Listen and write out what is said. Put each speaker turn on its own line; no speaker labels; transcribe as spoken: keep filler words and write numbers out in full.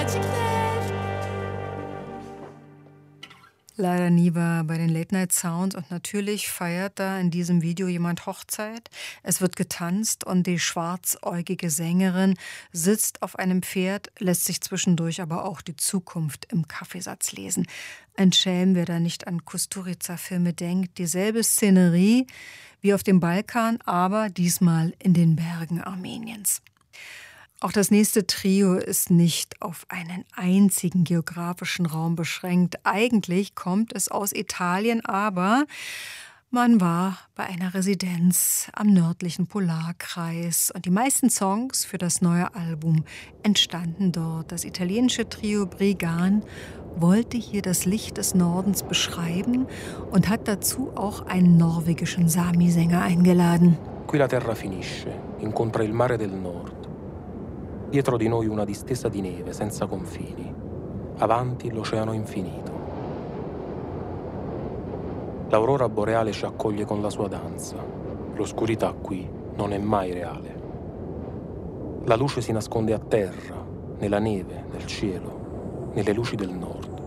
Leider nie war bei den Late Night Sounds und natürlich feiert da in diesem Video jemand Hochzeit. Es wird getanzt und die schwarzäugige Sängerin sitzt auf einem Pferd, lässt sich zwischendurch aber auch die Zukunft im Kaffeesatz lesen. Ein Schelm, wer da nicht an Kusturica-Filme denkt. Dieselbe Szenerie wie auf dem Balkan, aber diesmal in den Bergen Armeniens. Auch das nächste Trio ist nicht auf einen einzigen geografischen Raum beschränkt. Eigentlich kommt es aus Italien, aber man war bei einer Residenz am nördlichen Polarkreis. Und die meisten Songs für das neue Album entstanden dort. Das italienische Trio Brigan wollte hier das Licht des Nordens beschreiben und hat dazu auch einen norwegischen Sami-Sänger eingeladen.
Qui la terra finisce, incontra il mare del Nord. Dietro di noi una distesa di neve senza confini. Avanti l'oceano infinito. L'aurora boreale ci accoglie con la sua danza. L'oscurità qui non è mai reale. La luce si nasconde a terra, nella neve, nel cielo, nelle luci del nord.